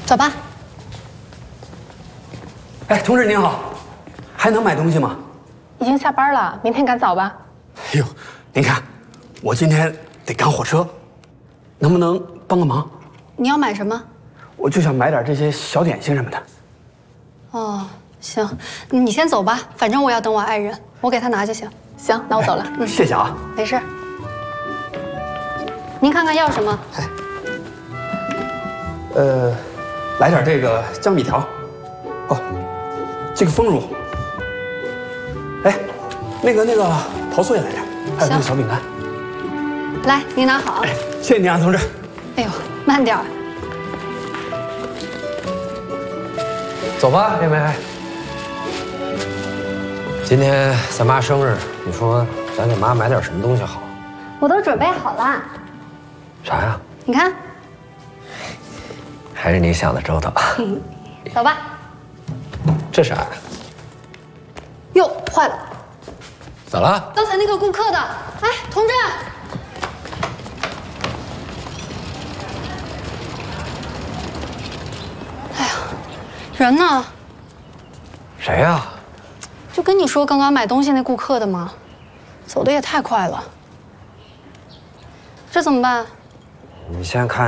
走吧。 哎，同志您好，还能买东西吗？ 已经下班了，明天赶早吧。 哎呦，您看，我今天得赶火车，能不能帮个忙？ 你要买什么？ 我就想买点这些小点心什么的。 哦，行，你先走吧，反正我要等我爱人，我给他拿就行。行，那我走了。 谢谢啊。 没事。您看看要什么？ 来点这个江米条。哦，这个丰乳。哎，那个桃酥也来点，还有那个小饼干。 来，您拿好。 哎，谢谢您啊，同志。 哎呦，慢点儿。 走吧，妹妹。今天咱妈生日，你说咱给妈买点什么东西好？ 我都准备好了。 啥呀？ 你看。 还是你想的周到。 走吧。 这啥呀？ 哟，坏了！ 咋了？ 刚才那个顾客的，哎，同志。哎呀，人呢？ 谁呀？ 就跟你说刚刚买东西那顾客的嘛，走的也太快了。这怎么办？ 你先看。